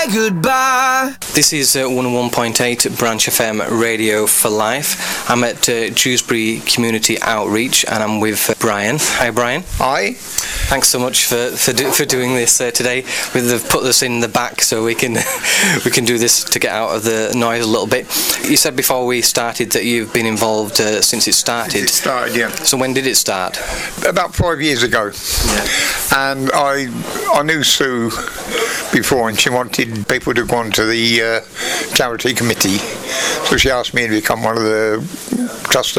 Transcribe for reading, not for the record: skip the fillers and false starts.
goodbye. This is 101.8 Branch FM Radio for Life. I'm at Dewsbury Community Outreach and I'm with Brian. Hi Brian. Hi. Thanks so much for doing this today. We've put this in the back so we can do this to get out of the noise a little bit. You said before we started that you've been involved since it started. It started, yeah. So when did it start? About 5 years ago. Yeah. And I knew Sue before, and she wanted people to go on to the charity committee. So she asked me to become one of the trustees.